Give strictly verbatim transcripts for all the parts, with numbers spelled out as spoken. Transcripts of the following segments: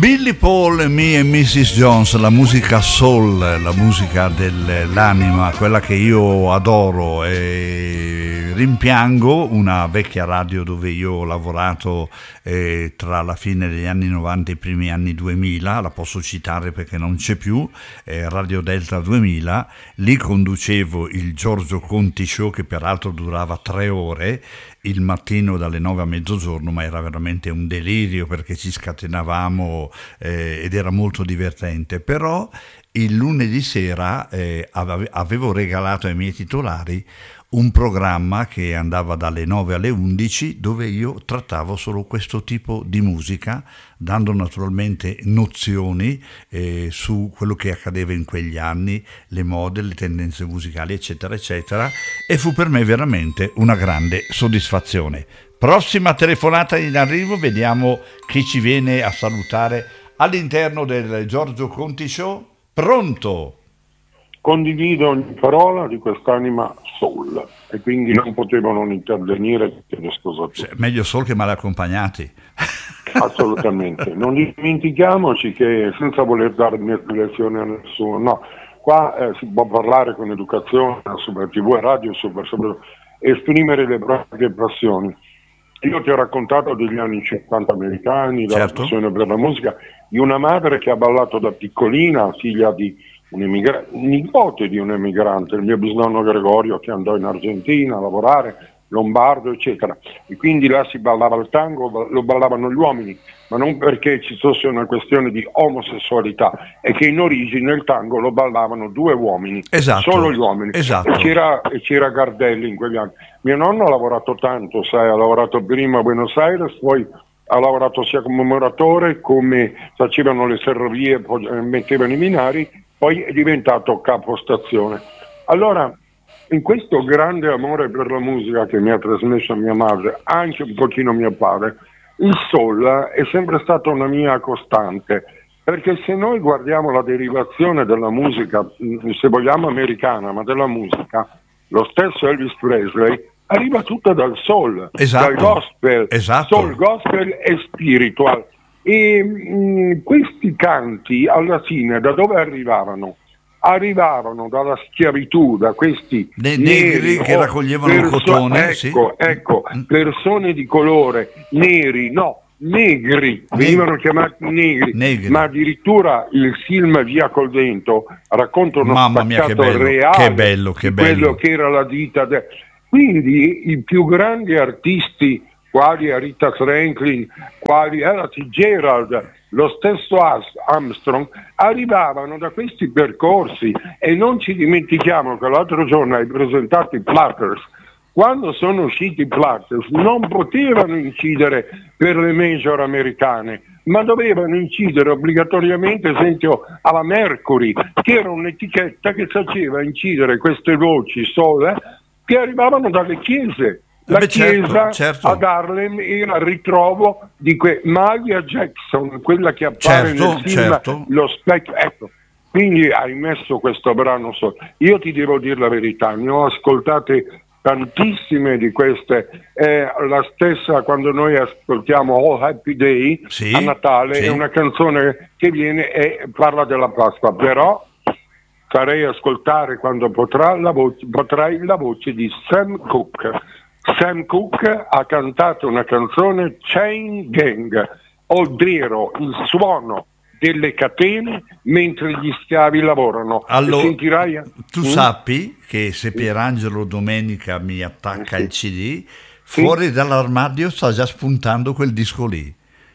Billy Paul, Me e missus Jones, la musica soul, la musica dell'anima, quella che io adoro, e rimpiango una vecchia radio dove io ho lavorato eh, tra la fine degli anni novanta e i primi anni duemila, la posso citare perché non c'è più, eh, Radio Delta duemila, lì conducevo il Giorgio Conti Show, che peraltro durava tre ore, il mattino dalle nove a mezzogiorno, ma era veramente un delirio perché ci scatenavamo eh, ed era molto divertente. Però il lunedì sera eh, avevo regalato ai miei titolari un programma che andava dalle nove alle undici, dove io trattavo solo questo tipo di musica, dando naturalmente nozioni eh, su quello che accadeva in quegli anni, le mode, le tendenze musicali, eccetera, eccetera, e fu per me veramente una grande soddisfazione. Prossima telefonata in arrivo, vediamo chi ci viene a salutare all'interno del Giorgio Conti Show. Pronto? Condivido ogni parola di quest'anima soul e quindi non potevo non intervenire. Chiedo scusa a tutti. Cioè, meglio soul che male accompagnati. Assolutamente. Non dimentichiamoci che, senza voler dare lezioni a nessuno, no, qua eh, si può parlare con educazione, super tivù e radio, super, super, esprimere le proprie passioni. Io ti ho raccontato degli anni cinquanta americani, della certo. passione per la musica, di una madre che ha ballato da piccolina, figlia di un emigra- nipote di un emigrante, il mio bisnonno Gregorio, che andò in Argentina a lavorare, lombardo eccetera, e quindi là si ballava il tango, lo ballavano gli uomini, ma non perché ci fosse una questione di omosessualità, è che in origine il tango lo ballavano due uomini, esatto. solo gli uomini, esatto. e, c'era, e c'era Gardelli in quegli anni. Mio nonno ha lavorato tanto, sai, ha lavorato prima a Buenos Aires, poi ha lavorato sia come muratore, come facevano le ferrovie, poi mettevano i binari, poi è diventato capostazione. Allora, in questo grande amore per la musica che mi ha trasmesso mia madre, anche un pochino mio padre, il soul è sempre stata una mia costante, perché se noi guardiamo la derivazione della musica, se vogliamo americana, ma della musica, lo stesso Elvis Presley arriva tutta dal soul, esatto. dal gospel, esatto. soul, gospel e spiritual. E mh, questi canti alla fine da dove arrivavano? Arrivavano dalla schiavitù, da questi dei neri, negri che oh, raccoglievano perso- cotone, ecco, sì. ecco, persone di colore, neri, no, negri, venivano chiamati negri, negri, ma addirittura il film Via col vento racconta uno Mamma mia, che bello, reale che bello, che di bello. quello che era la vita. De- Quindi i più grandi artisti, quali Rita Franklin, quali Ella Fitzgerald, lo stesso Armstrong, arrivavano da questi percorsi. E non ci dimentichiamo che l'altro giorno hai presentato i Platters. Quando sono usciti i Platters non potevano incidere per le major americane, ma dovevano incidere obbligatoriamente, ad esempio, alla Mercury, che era un'etichetta che faceva incidere queste voci sole che arrivavano dalle chiese. La Beh, certo, chiesa certo. ad Harlem era il ritrovo di que- Mahalia Jackson, quella che appare certo, nel film certo. Lo Specchio. Ecco, quindi hai messo questo brano solo. Io ti devo dire la verità, ne ho ascoltate tantissime di queste, è la stessa quando noi ascoltiamo All Happy Day, sì, a Natale, sì. È una canzone che viene e parla della Pasqua, però farei ascoltare quando potrà la voce, potrai la voce di Sam Cooke. Sam Cooke ha cantato una canzone, Chain Gang, ovvero il suono delle catene mentre gli schiavi lavorano. Allora, sentirai... tu mm? sappi che se Pierangelo domenica mi attacca sì. il C D, fuori sì. dall'armadio sta già spuntando quel disco lì.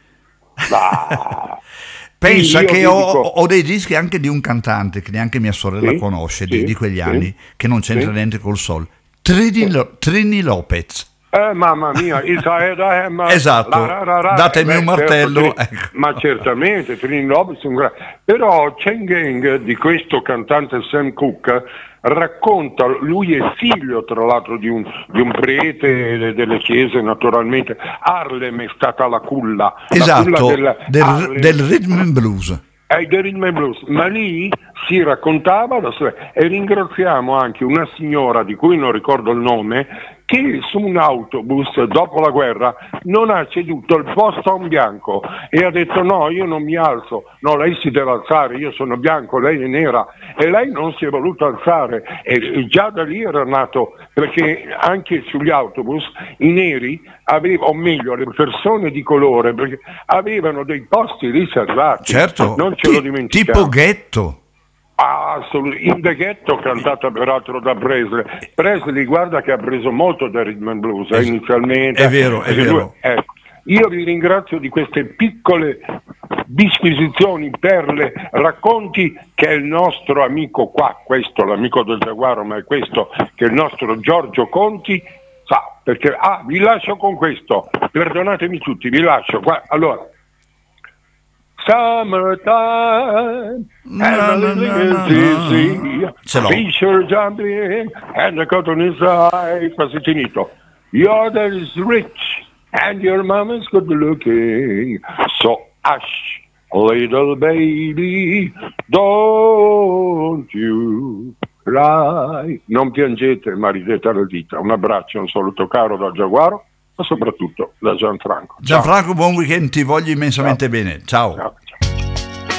Ah. Pensa sì, che ho, dico... ho dei dischi anche di un cantante che neanche mia sorella sì, conosce, sì, di, di quegli sì, anni, che non c'entra sì. niente col sol. Trini, Lo- Trini Lopez. Eh, mamma mia, esatto, la, la, la, datemi beh, un martello. Certo, ecco. Ma certamente, Trini Lopez, un gra... però Chain Gang di questo cantante Sam Cooke racconta, lui è figlio tra l'altro di un, di un prete delle chiese naturalmente, Harlem è stata la culla, esatto, la culla della, del, del rhythm and blues. È del rhythm and blues, ma lì si raccontava la storia. E ringraziamo anche una signora di cui non ricordo il nome, che su un autobus dopo la guerra non ha ceduto il posto a un bianco e ha detto no, io non mi alzo, no, lei si deve alzare, io sono bianco, lei è nera, e lei non si è voluta alzare, e già da lì era nato, perché anche sugli autobus i neri avevano, o meglio le persone di colore, perché avevano dei posti riservati, certo, non ce ti, lo dimentichiamo. tipo Ghetto. Ah, assolutamente. In The Ghetto, cantata peraltro da Presley. Presley, guarda che ha preso molto da rhythm and blues eh, inizialmente. È vero, è vero. Lui, ecco, io vi ringrazio di queste piccole disquisizioni, perle, racconti che il nostro amico qua, questo l'amico del Giaguaro, ma è questo che il nostro Giorgio Conti sa, perché ah, vi lascio con questo, perdonatemi tutti, vi lascio qua. Allora, summertime and the living is easy, fish are jumping and the cotton is high, quasi finito. Your dad is rich and your mom is good looking, so hush, little baby, don't you cry. Non piangete, ma ridete la dita. Un abbraccio, un saluto caro da Giaguaro, ma soprattutto da Gianfranco. Gianfranco, buon weekend, ti voglio immensamente Ciao. bene. Ciao. Ciao.